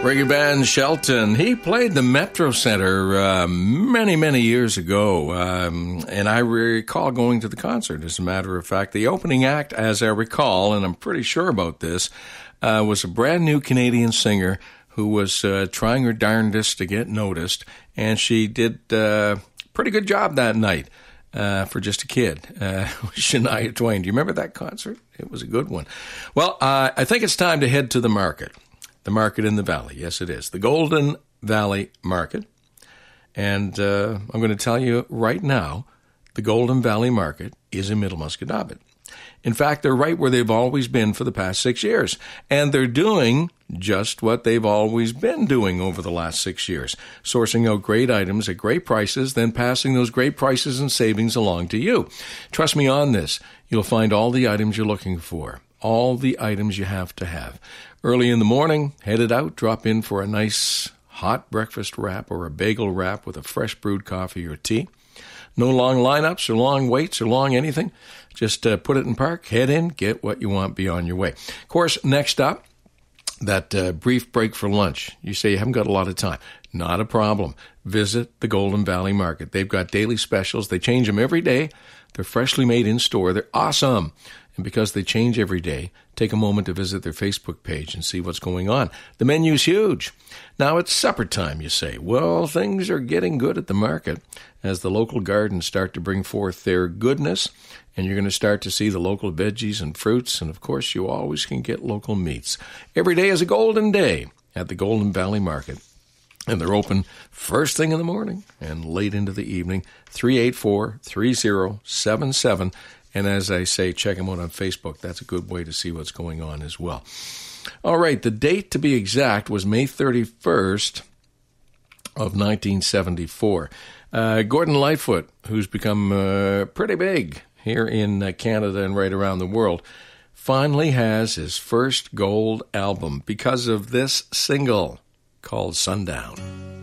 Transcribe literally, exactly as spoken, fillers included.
Reggae band Shelton. He played the Metro Center uh, many, many years ago, um, and I recall going to the concert. As a matter of fact, the opening act, as I recall, and I'm pretty sure about this, uh, was a brand new Canadian singer who was uh, trying her darndest to get noticed, and she did a uh, pretty good job that night. Uh, for just a kid, uh, Shania Twain. Do you remember that concert? It was a good one. Well, uh, I think it's time to head to the market. The market in the valley. Yes, it is. The Golden Valley Market. And uh, I'm going to tell you right now, the Golden Valley Market is in Middle Musquodoboit. In fact, they're right where they've always been for the past six years. And they're doing just what they've always been doing over the last six years. Sourcing out great items at great prices, then passing those great prices and savings along to you. Trust me on this. You'll find all the items you're looking for. All the items you have to have. Early in the morning, headed out, drop in for a nice hot breakfast wrap or a bagel wrap with a fresh brewed coffee or tea. No long lineups or long waits or long anything. Just uh, put it in park, head in, get what you want, be on your way. Of course, next up, that uh, brief break for lunch. You say you haven't got a lot of time. Not a problem. Visit the Golden Valley Market. They've got daily specials. They change them every day. They're freshly made in store. They're awesome. And because they change every day, take a moment to visit their Facebook page and see what's going on. The menu's huge. Now it's supper time, you say. Well, things are getting good at the market as the local gardens start to bring forth their goodness, and you're going to start to see the local veggies and fruits, and of course you always can get local meats. Every day is a golden day at the Golden Valley Market. And they're open first thing in the morning and late into the evening, three eight four, three zero seven seven. And as I say, check them out on Facebook. That's a good way to see what's going on as well. All right, the date to be exact was May thirty-first of nineteen seventy-four. Uh, Gordon Lightfoot, who's become uh, pretty big here in uh, Canada and right around the world, finally has his first gold album because of this single called Sundown.